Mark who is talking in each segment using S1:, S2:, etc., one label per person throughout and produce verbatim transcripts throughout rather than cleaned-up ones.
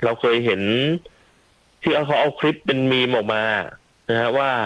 S1: เราเคยเห็นที่เขาเอาคลิปเป็นมีมออกมานะฮะว่า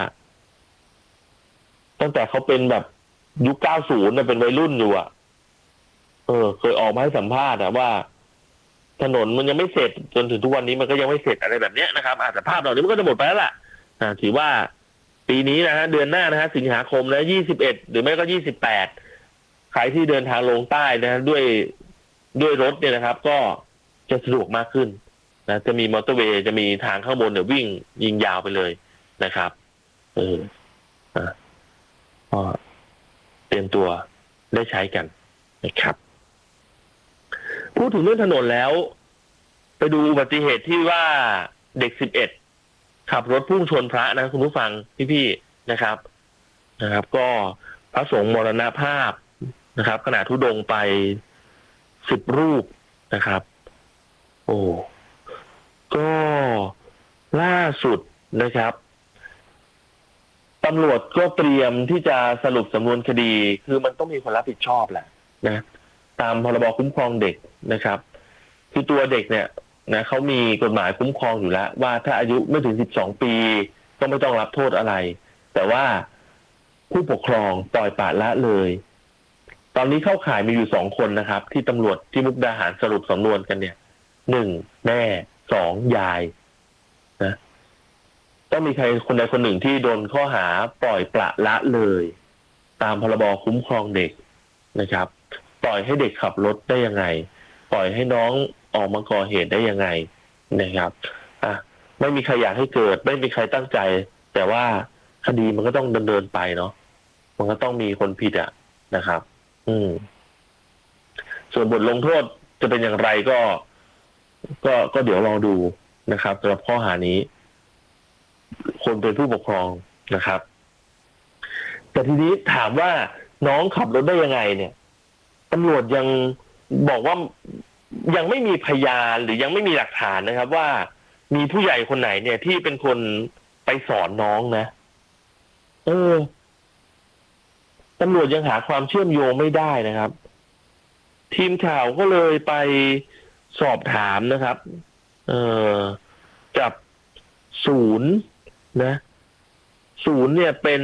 S1: ตั้งแต่เขาเป็นแบบยุคเก้าสิบน่ะเป็นวัยรุ่นอยู่อ่ะเออเคยออกมาให้สัมภาษณ์อะว่าถนนมันยังไม่เสร็จจนถึงทุกวันนี้มันก็ยังไม่เสร็จอะไรแบบเนี้ยนะครับอาจจะภาพเหล่านี้มันก็จะหมดไปแล้วล่ะอ่าถือว่าปีนี้นะฮะเดือนหน้านะฮะสิงหาคมแล้วยี่สิบเอ็ดหรือไม่ก็ยี่สิบแปดใครที่เดินทางลงใต้นะด้วยด้วยรถเนี่ยนะครับก็จะสะดวกมากขึ้นนะจะมีมอเตอร์เวย์จะมีทางข้างบนเนี่ยวิ่งยิงยาวไปเลยนะครับเอออ่าก็เตรียมตัวได้ใช้กันนะครับพูดถึงเรื่องถนนแล้วไปดูอุบัติเหตุที่ว่าเด็กสิบเอ็ดขับรถพุ่งชนพระนะคุณผู้ฟังพี่ๆนะครับนะครับก็พระสงฆ์มรณภาพนะครับขณะธุดงค์ไปสิบรูปนะครับโอ้ก็ล่าสุดนะครับตำรวจก็เตรียมที่จะสรุปสำนวนคดีคือมันต้องมีคนรับผิดชอบแหละนะตามพรบคุ้มครองเด็กนะครับคือตัวเด็กเนี่ยนะเขามีกฎหมายคุ้มครองอยู่แล้วว่าถ้าอายุไม่ถึงสิบสองปีก็ไม่ต้องรับโทษอะไรแต่ว่าผู้ปกครองปล่อยปละละเลยตอนนี้เข้าข่ายมีอยู่สองคนนะครับที่ตำรวจที่มุกดาหารสรุปสำนวนกันเนี่ยหนึ่งแม่สองยายนะต้องมีใครคนใดคนหนึ่งที่โดนข้อหาปล่อยปละละเลยตามพรบคุ้มครองเด็กนะครับปล่อยให้เด็กขับรถได้ยังไงปล่อยให้น้องออกมาก่อเหตุได้ยังไงนะครับอ่ะไม่มีใครอยากให้เกิดไม่มีใครตั้งใจแต่ว่าคดีมันก็ต้องดำเนินไปเนาะมันก็ต้องมีคนผิดอ่ะนะครับ อืมส่วนบทลงโทษจะเป็นอย่างไรก็ ก็ก็เดี๋ยวลองดูนะครับสำหรับข้อหานี้ คนเป็นผู้ปกครองนะครับ แต่ทีนี้ถามว่าน้องขับรถได้ยังไงเนี่ยตำรวจยังบอกว่ายังไม่มีพยานหรือยังไม่มีหลักฐานนะครับว่ามีผู้ใหญ่คนไหนเนี่ยที่เป็นคนไปสอนน้องนะเออตำรวจยังหาความเชื่อมโยงไม่ได้นะครับทีมข่าวก็เลยไปสอบถามนะครับเอ่อกับศูนย์นะศูนย์เนี่ยเป็น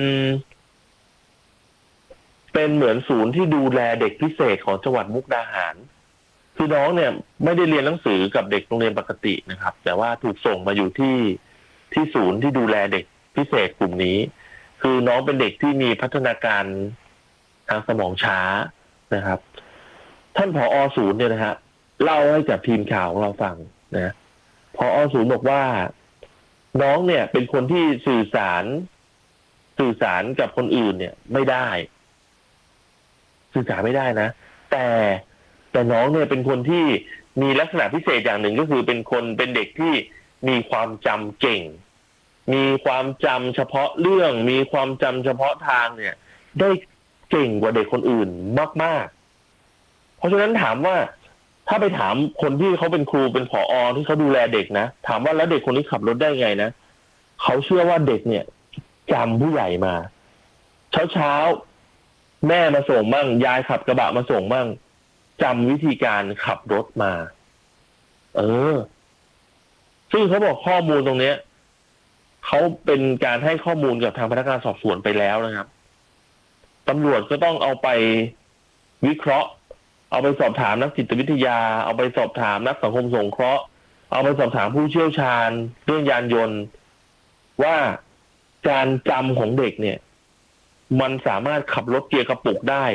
S1: เป็นเหมือนศูนย์ที่ดูแลเด็กพิเศษของจังหวัดมุกดาหารคือน้องเนี่ยไม่ได้เรียนหนังสือกับเด็กโรงเรียนปกตินะครับแต่ว่าถูกส่งมาอยู่ที่ที่ศูนย์ที่ดูแลเด็กพิเศษกลุ่มนี้คือน้องเป็นเด็กที่มีพัฒนาการทางสมองช้านะครับท่านผอ.ศูนย์เนี่ยนะฮะเล่าให้กับทีมข่าวของเราฟังนะผอ.ศูนย์บอกว่าน้องเนี่ยเป็นคนที่สื่อสารสื่อสารกับคนอื่นเนี่ยไม่ได้สื่อสารไม่ได้นะแต่แต่น้องเนี่ยเป็นคนที่มีลักษณะพิเศษอย่างหนึ่งก็คือเป็นคนเป็นเด็กที่มีความจำเก่งมีความจำเฉพาะเรื่องมีความจำเฉพาะทางเนี่ยได้เก่งกว่าเด็กคนอื่นมากๆเพราะฉะนั้นถามว่าถ้าไปถามคนที่เขาเป็นครูเป็นผอ.ที่เขาดูแลเด็กนะถามว่าแล้วเด็กคนนี้ขับรถได้ไงนะเขาเชื่อว่าเด็กเนี่ยจำผู้ใหญ่มาเช้าเช้าแม่มาส่งบ้างยายขับกระบะมาส่งบ้างจำวิธีการขับรถมาเออซึ่งเขาบอกข้อมูลตรงเนี้ยเขาเป็นการให้ข้อมูลกับทางพนักงานสอบสวนไปแล้วนะครับตำรวจก็ต้องเอาไปวิเคราะห์เอาไปสอบถามนักจิตวิทยาเอาไปสอบถามนักสังคมสงเคราะห์เอาไปสอบถามผู้เชี่ยวชาญเรื่องยานยนต์ว่าการจำของเด็กเนี่ยมันสามารถขับรถเกียร์กระปุกได้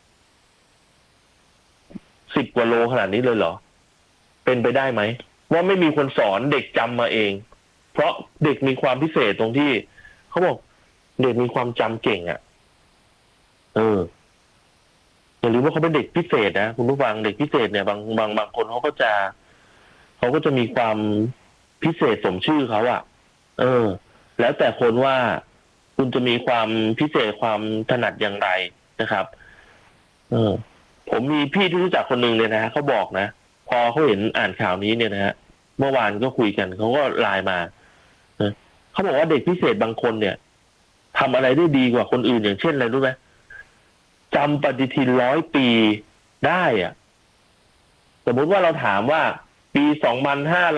S1: สิบกว่าโลขนาดนี้เลยเหรอเป็นไปได้ไหมว่าไม่มีคนสอนเด็กจำมาเองเพราะเด็กมีความพิเศษตรงที่เขาบอกเด็กมีความจำเก่งอ่ะเอออย่าลืมว่าเขาเป็นเด็กพิเศษนะคุณผู้ฟังเด็กพิเศษเนี่ยบางบางบางคนเขาก็จะเขาก็จะมีความพิเศษสมชื่อเขาอ่ะเออแล้วแต่คนว่าคุณจะมีความพิเศษความถนัดอย่างไรนะครับเออผมมีพี่ที่รู้จักคนหนึ่งเลยนะฮะเขาบอกนะพอเขาเห็นอ่านข่าวนี้เนี่ยนะฮะเมื่อวานก็คุยกันเขาก็ไลน์มาเขาบอกว่าเด็กพิเศษบางคนเนี่ยทำอะไรได้ดีกว่าคนอื่นอย่างเช่นอะไรรู้ไหมจำปฏิทินร้อยปีได้อ่ะสมมุติว่าเราถามว่าปีสองพันห้า